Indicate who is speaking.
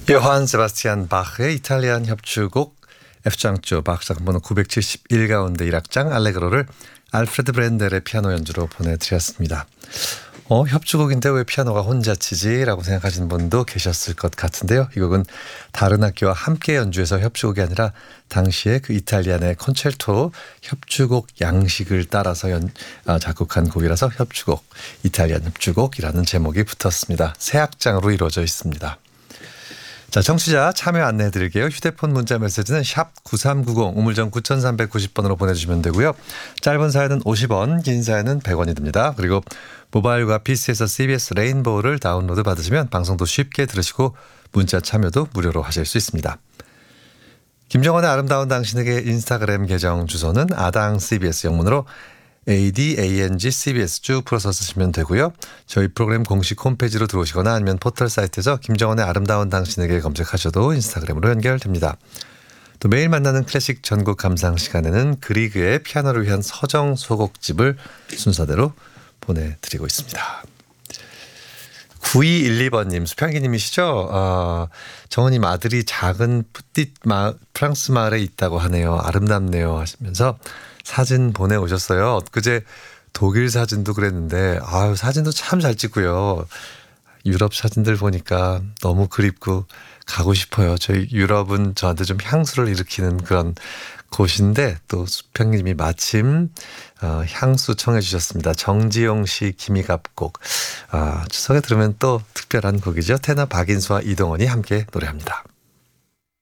Speaker 1: 요한 세바스티안 바흐의 이탈리안 협주곡 F장조 바흐 작품번호 971 가운데 1악장 알레그로를 알프레드 브렌델의 피아노 연주로 보내드렸습니다. 협주곡인데 왜 피아노가 혼자 치지? 라고 생각하시는 분도 계셨을 것 같은데요. 이 곡은 다른 악기와 함께 연주해서 협주곡이 아니라 당시에 그 이탈리안의 콘체르토 협주곡 양식을 따라서 작곡한 곡이라서 협주곡, 이탈리안 협주곡이라는 제목이 붙었습니다. 세 악장으로 이루어져 있습니다. 자, 청취자 참여 안내해 드릴게요. 휴대폰 문자 메시지는 샵 9390 우물정 9390번으로 보내주시면 되고요. 짧은 사연은 50원, 긴 사연은 100원이 듭니다. 그리고 모바일과 PC에서 CBS 레인보우를 다운로드 받으시면 방송도 쉽게 들으시고 문자 참여도 무료로 하실 수 있습니다. 김정원의 아름다운 당신에게 인스타그램 계정 주소는 아당 CBS 영문으로 ADANG CBS 쭉 풀어서 쓰시면 되고요. 저희 프로그램 공식 홈페이지로 들어오시거나 아니면 포털 사이트에서 김정원의 아름다운 당신에게 검색하셔도 인스타그램으로 연결됩니다. 또 매일 만나는 클래식 전곡 감상 시간에는 그리그의 피아노를 위한 서정 소곡집을 순서대로 보내드리고 있습니다. 9212번님, 수평기님이시죠? 정원님 아들이 작은 푸띠 프랑스 마을에 있다고 하네요. 아름답네요 하시면서 사진 보내오셨어요. 엊그제 독일 사진도 그랬는데 사진도 참 잘 찍고요. 유럽 사진들 보니까 너무 그립고 가고 싶어요. 저희 유럽은 저한테 좀 향수를 일으키는 그런 곳인데 또 수평님이 마침 향수 청해 주셨습니다. 정지용 씨 기미갑곡. 추석에 들으면 또 특별한 곡이죠. 테너 박인수와 이동원이 함께 노래합니다.